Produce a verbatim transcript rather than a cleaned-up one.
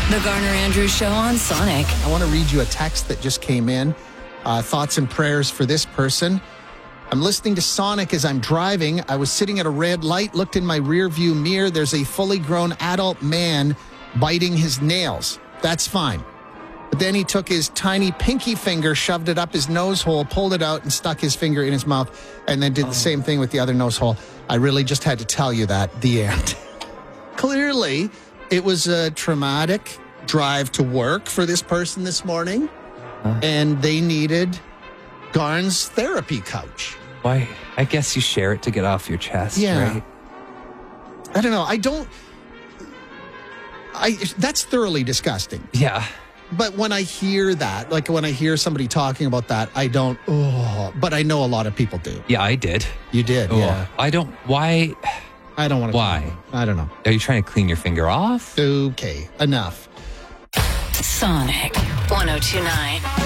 The Garner Andrews Show on Sonic. I want to read you a text that just came in. Uh, thoughts and prayers for this person. I'm listening to Sonic as I'm driving. I was sitting at a red light, looked in my rear view mirror. There's a fully grown adult man biting his nails. That's fine. But then he took his tiny pinky finger, shoved it up his nose hole, pulled it out, and stuck his finger in his mouth, and then did the same thing with the other nose hole. I really just had to tell you that. The end. Clearly, it was a traumatic drive to work for this person this morning, Huh? and they needed Garn's therapy couch. Why? I guess you share it to get off your chest, Yeah. right? I don't know. I don't... I That's thoroughly disgusting. Yeah. But when I hear that, like when I hear somebody talking about that, I don't, oh, but I know a lot of people do. Yeah, I did. You did, Oh, yeah. I don't, why? I don't want to. Why? I don't know. Are you trying to clean your finger off? Okay, enough. Sonic one oh two point nine.